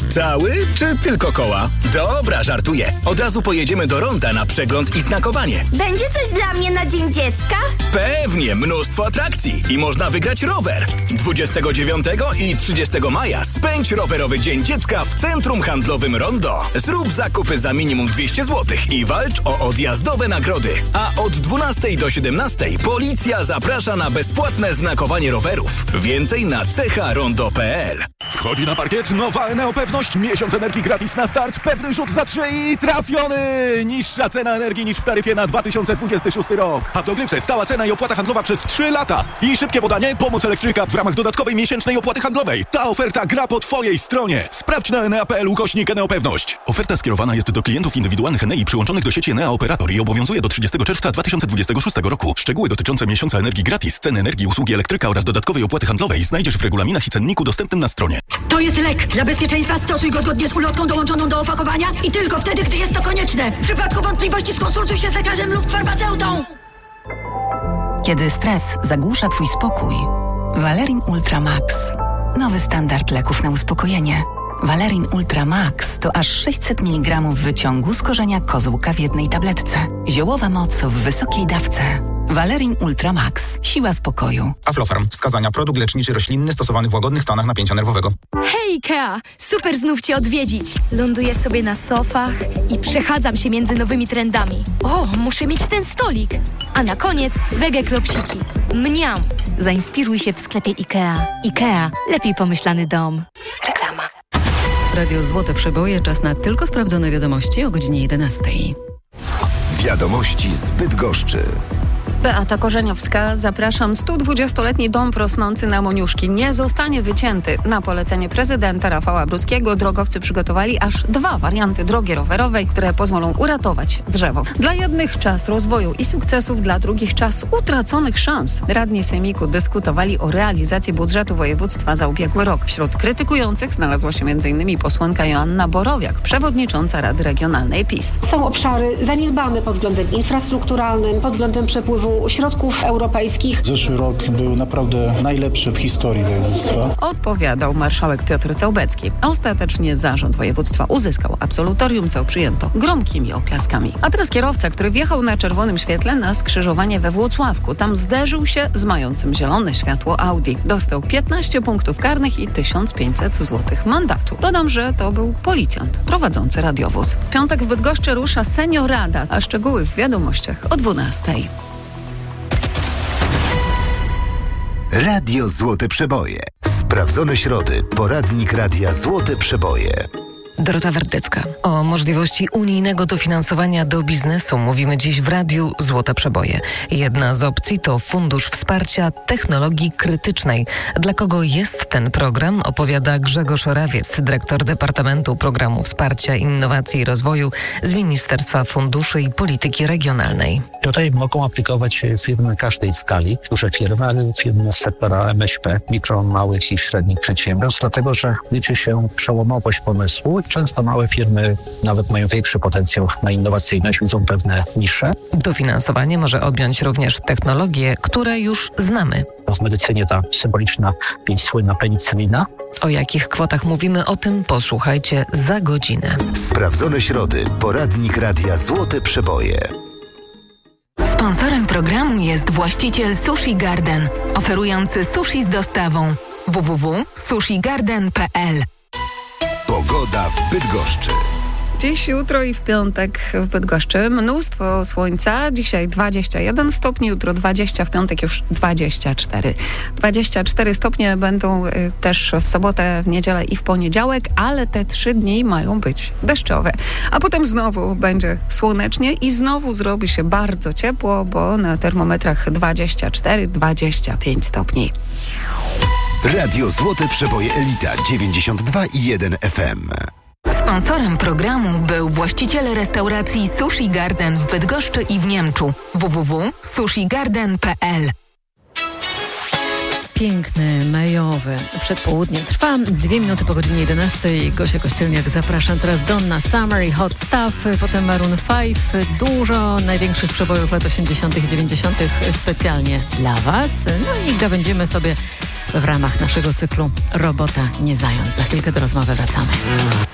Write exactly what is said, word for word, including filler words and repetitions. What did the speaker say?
Cały czy tylko koła? Dobra, żartuję. Od razu pojedziemy do Ronda na przegląd i znakowanie. Będzie coś dla mnie na Dzień Dziecka? Pewnie, mnóstwo atrakcji i można wygrać rower. dwudziestego dziewiątego i trzydziestego maja spędź rowerowy Dzień Dziecka w Centrum Handlowym Rondo. Zrób zakupy za minimum dwieście złotych i walcz o odjazdowe nagrody. A od dwunastej do siedemnastej policja zaprasza na bezpłatne znakowanie rowerów. Więcej na cecha rondo kropka p l. Wchodzi na parkiet nowa Eneo Pewność. Miesiąc energii gratis na start. Pewny rzut za trzy i trafiony! Niższa cena energii niż w taryfie na dwa tysiące dwudziesty szósty rok. A w dogrywce stała cena i opłata handlowa przez trzy lata. I szybkie podanie, pomoc elektryka w ramach dodatkowej miesięcznej opłaty handlowej. Ta oferta gra po twojej stronie. Sprawdź na enea kropka p l ukośnik Eneo Pewność. Oferta skierowana jest do klientów indywidualnych Enei przyłączonych do sieci Enea Operator i obowiązuje do trzydziestego czerwca dwa tysiące dwudziestego szóstego roku. Szczegóły dotyczące miesiąca energii gratis, ceny energii, usługi elektryka oraz dodatkowej opłaty handlowej znajdziesz w regulaminach i cenniku dostępnym na stronie. To jest lek. Dla bezpieczeństwa stosuj go zgodnie z ulotką dołączoną do opakowania i tylko wtedy, gdy jest to konieczne. W przypadku wątpliwości skonsultuj się z lekarzem lub farmaceutą. Kiedy stres zagłusza twój spokój, Valerin Ultra Max. Nowy standard leków na uspokojenie. Valerin Ultra Max to aż sześćset miligramów wyciągu z korzenia kozłka w jednej tabletce. Ziołowa moc w wysokiej dawce. Valerin Ultra Max. Siła spokoju. Aflofarm. Wskazania. Produkt leczniczy roślinny stosowany w łagodnych stanach napięcia nerwowego. Hej Ikea! Super znów Cię odwiedzić. Ląduję sobie na sofach i przechadzam się między nowymi trendami. O, muszę mieć ten stolik. A na koniec wege klopsiki. Mniam! Zainspiruj się w sklepie Ikea. Ikea. Lepiej pomyślany dom. Reklama. Radio Złote Przeboje. Czas na tylko sprawdzone wiadomości o godzinie jedenastej. Wiadomości z Bydgoszczy. Beata Korzeniowska. Zapraszam. sto dwudziestoletni dom rosnący na Moniuszki nie zostanie wycięty. Na polecenie prezydenta Rafała Bruskiego drogowcy przygotowali aż dwa warianty drogi rowerowej, które pozwolą uratować drzewo. Dla jednych czas rozwoju i sukcesów, dla drugich czas utraconych szans. Radni sejmiku dyskutowali o realizacji budżetu województwa za ubiegły rok. Wśród krytykujących znalazła się m.in. posłanka Joanna Borowiak, przewodnicząca Rady Regionalnej PiS. Są obszary zaniedbane pod względem infrastrukturalnym, pod względem przepływu środków europejskich. Zeszły rok był naprawdę najlepszy w historii województwa. Odpowiadał marszałek Piotr Całbecki. Ostatecznie zarząd województwa uzyskał absolutorium, co przyjęto gromkimi oklaskami. A teraz kierowca, który wjechał na czerwonym świetle na skrzyżowanie we Włocławku. Tam zderzył się z mającym zielone światło Audi. Dostał piętnaście punktów karnych i tysiąc pięćset złotych mandatu. Dodam, że to był policjant prowadzący radiowóz. W piątek w Bydgoszczy rusza Seniorada, a szczegóły w wiadomościach o dwunastej. Radio Złote Przeboje. Sprawdzone środy. Poradnik Radia Złote Przeboje. Dorota Wardecka. O możliwości unijnego dofinansowania do biznesu mówimy dziś w Radiu Złote Przeboje. Jedna z opcji to Fundusz Wsparcia Technologii Krytycznej. Dla kogo jest ten program, opowiada Grzegorz Orawiec, dyrektor Departamentu Programu Wsparcia Innowacji i Rozwoju z Ministerstwa Funduszy i Polityki Regionalnej. Tutaj mogą aplikować firmy każdej skali, duże firmy, ale firmy z sektora M S P, mikro, małych i średnich przedsiębiorstw, dlatego że liczy się przełomowość pomysłu. Często małe firmy nawet mają większy potencjał na innowacyjność, widzą pewne nisze. Dofinansowanie może objąć również technologie, które już znamy. W medycynie ta symboliczna, pięć słynna penicylina. O jakich kwotach mówimy, o tym posłuchajcie za godzinę. Sprawdzone środy. Poradnik Radia Złote Przeboje. Sponsorem programu jest właściciel Sushi Garden, oferujący sushi z dostawą. w w w kropka sushi garden kropka p l. Pogoda w Bydgoszczy. Dziś, jutro i w piątek w Bydgoszczy mnóstwo słońca. Dzisiaj dwadzieścia jeden stopni, jutro dwadzieścia, w piątek już dwadzieścia cztery. dwadzieścia cztery stopnie będą y, też w sobotę, w niedzielę i w poniedziałek, ale te trzy dni mają być deszczowe. A potem znowu będzie słonecznie i znowu zrobi się bardzo ciepło, bo na termometrach dwadzieścia cztery, dwadzieścia pięć stopni. Radio Złote Przeboje Elita dziewięćdziesiąt dwa i jeden F M. Sponsorem programu był właściciel restauracji Sushi Garden w Bydgoszczy i w Niemczu. w w w kropka sushi garden kropka p l. Piękny, majowy przedpołudnie trwa. Dwie minuty po godzinie jedenastej. Gosia Kościelniak, zapraszam. Teraz Donna Summer i Hot Stuff, potem Maroon pięć. Dużo największych przebojów lat osiemdziesiątych i dziewięćdziesiątych specjalnie dla Was. No i gawędzimy sobie w ramach naszego cyklu Robota nie zając. Za chwilkę do rozmowy wracamy.